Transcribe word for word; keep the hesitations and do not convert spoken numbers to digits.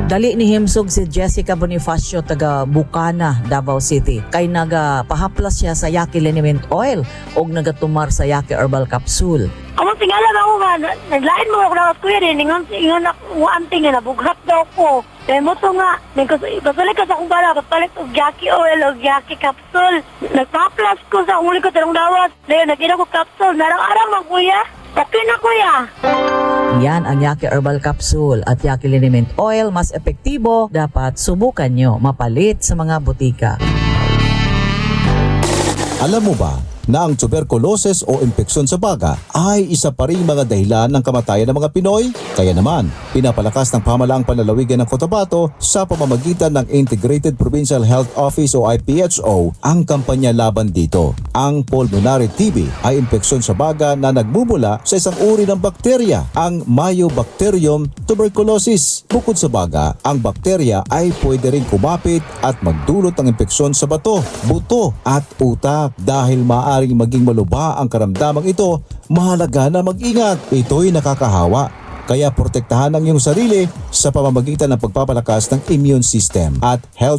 Dali ni himsog si Jessica Bonifacio taga Bukana, Davao City. Kay nagapahaplas siya sa Yaki Liniment Oil o nagatumar sa Yaki Herbal Capsule. Amo tingalan ako nga, naglain mo ako na kuya rin, ingon, ingon ako, anting nga, nabughat daw ko. Kaya mo to nga, kasali ka sa akong bala, kapalit og Yaki Oil o Yaki Capsule. Nagpa-plus ko sa akong ko tarong dawas. Dahil nagina ko capsule, narang-arang man kuya. Tapi na kuya. Yan ang Yaki Herbal Capsule at Yaki Liniment Oil. Mas epektibo, dapat subukan nyo mapalit sa mga butika. Alam mo ba na ang tuberculosis o impeksyon sa baga ay isa pa ring mga dahilan ng kamatayan ng mga Pinoy? Kaya naman, pinapalakas ng pamalaang panlalawigan ng Cotabato sa pamamagitan ng Integrated Provincial Health Office o I P H O ang kampanya laban dito. Ang pulmonary T B ay impeksyon sa baga na nagmumula sa isang uri ng bakterya, ang Mycobacterium tuberculosis. Bukod sa baga, ang bakterya ay pwede rin kumapit at magdulot ng impeksyon sa bato, buto at utak. Dahil maaaring maging malubha ang karamdamang ito, mahalaga na mag-ingat. Ito'y nakakahawa. Kaya protektahan ang iyong sarili sa pamamagitan ng pagpapalakas ng immune system at health